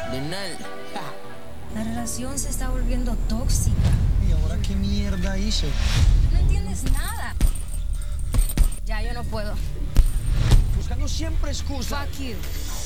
Lenal. La relación se está volviendo tóxica. ¿Y ahora qué mierda hice? No entiendes nada. Ya, yo no puedo. Buscando siempre excusas. Fuck you.